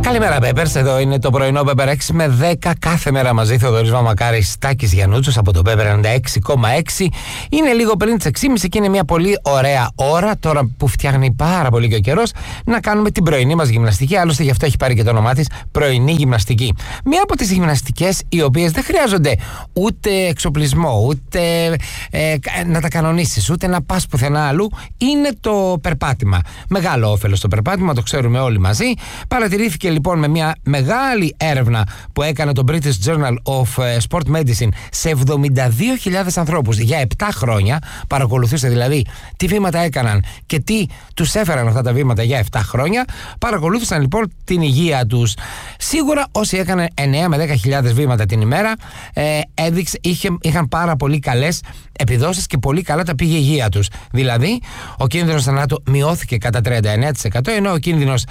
Καλημέρα, Peppers. Εδώ είναι το πρωινό Pepper 6 με 10 κάθε μέρα μαζί. Θοδωρής Βαμακάρης, Τάκης Γιαννούτσος από το Pepper 96,6. Είναι λίγο πριν τις 6.30 και είναι μια πολύ ωραία ώρα, τώρα που φτιάχνει πάρα πολύ και ο καιρός, να κάνουμε την πρωινή μας γυμναστική. Άλλωστε, γι' αυτό έχει πάρει και το όνομά της πρωινή γυμναστική. Μία από τις γυμναστικές οι οποίες δεν χρειάζονται ούτε εξοπλισμό, ούτε να τα κανονίσεις, ούτε να πας πουθενά αλλού, είναι το περπάτημα. Μεγάλο όφελος το περπάτημα, το ξέρουμε όλοι μαζί. Παρατηρήθηκε λοιπόν με μια μεγάλη έρευνα που έκανε το British Journal of Sport Medicine σε 72.000 ανθρώπους για 7 χρόνια. Παρακολουθούσε δηλαδή τι βήματα έκαναν και τι τους έφεραν αυτά τα βήματα για 7 χρόνια. Παρακολούθησαν λοιπόν την υγεία τους. Σίγουρα όσοι έκαναν 9 με 10.000 βήματα την ημέρα είχαν πάρα πολύ καλές επιδόσεις και πολύ καλά τα πήγε η υγεία τους. Δηλαδή, ο κίνδυνος θανάτου μειώθηκε κατά 39%, ενώ ο κίνδυνος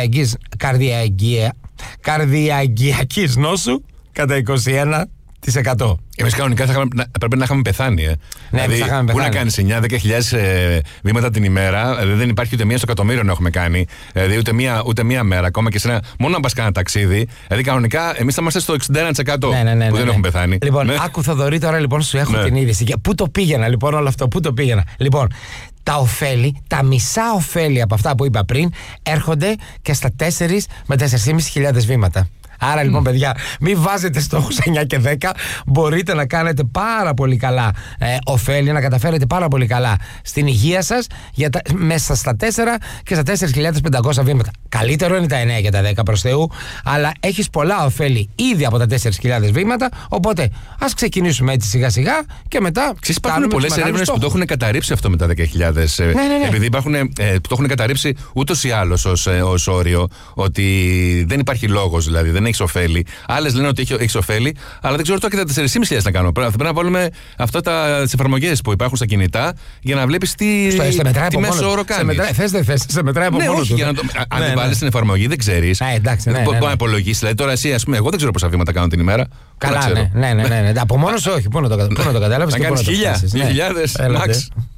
καρδιαγγειακής νόσου κατά 21%. Εμείς κανονικά πρέπει να είχαμε πεθάνει. Ναι, δηλαδή, πού να κάνεις 9-10.000 βήματα την ημέρα, δεν υπάρχει ούτε μία στο εκατομμύριο να έχουμε κάνει. Δηλαδή, ούτε μία μέρα, ακόμα και μόνο να πας κάνα ταξίδι. Δηλαδή, κανονικά εμείς θα είμαστε στο 61% που δεν έχουμε πεθάνει. Λοιπόν, άκου Θοδωρή, τώρα λοιπόν σου έχω την είδηση. Και πού το πήγαινα λοιπόν όλο αυτό, πού το πήγαινα. Λοιπόν, τα ωφέλη, τα μισά ωφέλη από αυτά που είπα πριν, έρχονται και στα 4 με 4.500 βήματα. Άρα λοιπόν, παιδιά, μην βάζετε στόχους 9 και 10. Μπορείτε να κάνετε πάρα πολύ καλά ωφέλη, να καταφέρετε πάρα πολύ καλά στην υγεία σας μέσα στα 4 και στα 4.500 βήματα. Καλύτερο είναι τα 9 και τα 10 προς Θεού, αλλά έχεις πολλά ωφέλη ήδη από τα 4.000 βήματα. Οπότε ας ξεκινήσουμε έτσι σιγά σιγά και μετά. Υπάρχουν πολλές έρευνες που το έχουν καταρρύψει αυτό με τα 10.000. Ναι. Επειδή το έχουν καταρρύψει ούτως ή άλλως ως όριο, ότι δεν υπάρχει λόγος δηλαδή, δεν έχεις ωφέλη. Άλλες λένε ότι έχεις ωφέλη, αλλά δεν ξέρω τώρα και τα 4.500 να κάνω. Πρέπει να βάλουμε τις εφαρμογές που υπάρχουν στα κινητά για να βλέπεις τι μέσο όρο κάνεις. Θες δεν θες, σε μετράει από μόνο του. Αν δεν βάλεις την εφαρμογή, δεν ξέρεις. Δεν μπορεί να υπολογίσεις. Δηλαδή τώρα εσύ, ας πούμε, εγώ δεν ξέρω πόσα βήματα κάνω την ημέρα. Καλά, ναι. Από μόνος όχι. Πού να το καταλάβεις. Να κάνεις 1.000, 2.000, max.